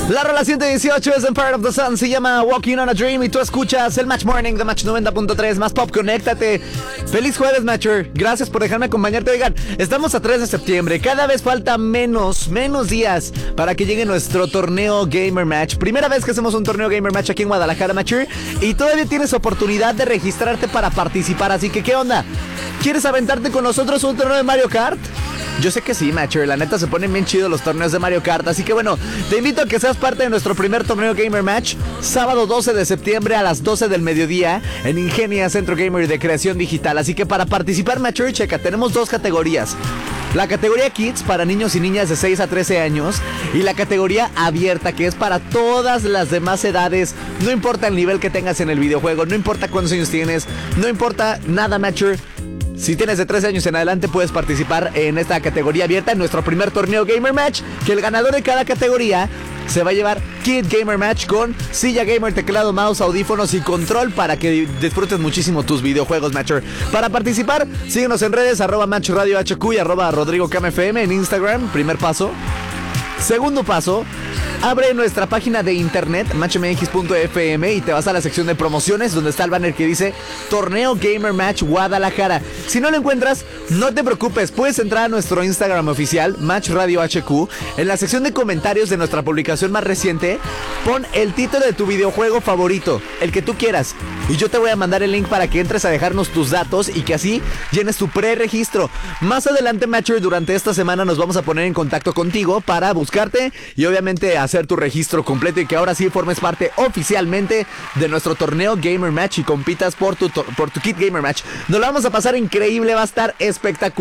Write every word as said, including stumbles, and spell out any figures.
La rola ciento dieciocho es Empire of the Sun, se llama Walking on a Dream y tú escuchas el Match Morning de Match noventa punto tres, más pop, conéctate. Feliz jueves, Matcher, gracias por dejarme acompañarte. Oigan, estamos a tres de septiembre, cada vez falta menos, menos días para que llegue nuestro torneo Gamer Match. Primera vez que hacemos un torneo Gamer Match aquí en Guadalajara, Matcher, y todavía tienes oportunidad de registrarte para participar, así que ¿qué onda? ¿Quieres aventarte con nosotros un torneo de Mario Kart? Yo sé que sí, Matcher, la neta se ponen bien chidos los torneos de Mario Kart, así que bueno, te invito a que seas parte de nuestro primer torneo Gamer Match, sábado doce de septiembre a las doce del mediodía, en Ingenia Centro Gamer de Creación Digital. Así que para participar, Matcher, checa, tenemos dos categorías. La categoría Kids para niños y niñas de seis a trece años y la categoría abierta, que es para todas las demás edades. No importa el nivel que tengas en el videojuego, no importa cuántos años tienes, no importa nada, Matcher. Si tienes de trece años en adelante puedes participar en esta categoría abierta en nuestro primer torneo Gamer Match, que el ganador de cada categoría se va a llevar Kid Gamer Match con silla gamer, teclado, mouse, audífonos y control para que disfrutes muchísimo tus videojuegos, Matcher. Para participar, síguenos en redes, arroba Match Radio H Q y arroba Rodrigo Cam F M en Instagram, primer paso. Segundo paso, abre nuestra página de internet match m x punto f m y te vas a la sección de promociones donde está el banner que dice Torneo Gamer Match Guadalajara. Si no lo encuentras, no te preocupes, puedes entrar a nuestro Instagram oficial Match Radio H Q. En la sección de comentarios de nuestra publicación más reciente, pon el título de tu videojuego favorito, el que tú quieras, y yo te voy a mandar el link para que entres a dejarnos tus datos y que así llenes tu preregistro. Más adelante, Matcher, durante esta semana nos vamos a poner en contacto contigo para buscarte y obviamente hacer tu registro completo y que ahora sí formes parte oficialmente de nuestro torneo Gamer Match y compitas por tu, por tu Kid Gamer Match. Nos lo vamos a pasar increíble, va a estar espectacular.